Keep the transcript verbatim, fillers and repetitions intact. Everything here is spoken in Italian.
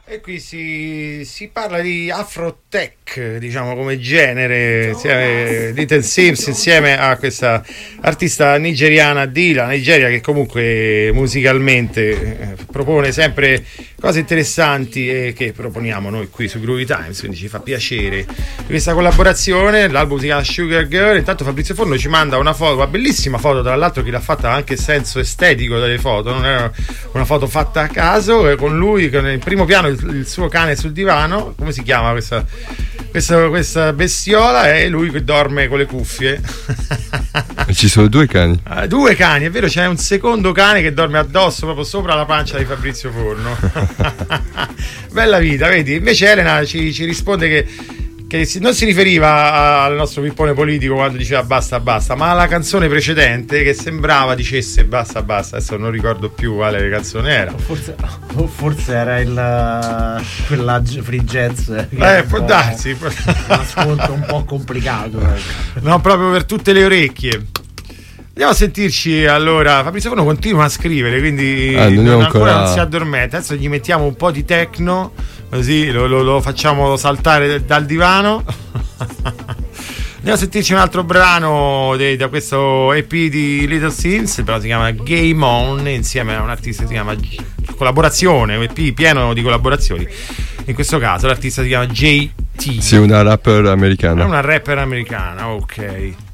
E qui si, si parla di Afrotech, diciamo come genere, insieme, Little Sims insieme a questa artista nigeriana Dila, Nigeria, che comunque musicalmente eh, propone sempre cose interessanti e che proponiamo noi qui su Groovy Times, quindi ci fa piacere questa collaborazione. L'album si chiama Sugar Girl. Intanto Fabrizio Forno ci manda una foto, una bellissima foto, tra l'altro chi l'ha fatta ha anche senso estetico delle foto, non è una foto fatta a caso, con lui con il primo piano il, il suo cane sul divano. Come si chiama questa, questa, questa bestiola? E lui che dorme con le cuffie. Ci sono due cani. Uh, due cani, è vero, c'è un secondo cane che dorme addosso proprio sopra la pancia di Fabrizio Forno. Bella vita, vedi? Invece Elena ci, ci risponde che che non si riferiva al nostro pippone politico quando diceva basta basta, ma alla canzone precedente che sembrava dicesse basta basta. Adesso non ricordo più quale canzone era, o forse, o forse era il quella free jazz, eh può darsi, un ascolto un po' complicato, ecco. No, proprio per tutte le orecchie. Andiamo a sentirci allora. Fabrizio Forno continua a scrivere, quindi ah, non non, ancora... ancora non si addormenta. Adesso gli mettiamo un po' di techno, così lo, lo, lo facciamo saltare dal divano. Andiamo a sentirci un altro brano de, da questo E P di Little Sims. Il brano si chiama Game On, insieme a un artista che si chiama collaborazione, un E P pieno di collaborazioni. In questo caso l'artista si chiama J T. Sì, una rapper americana. È una rapper americana, ok.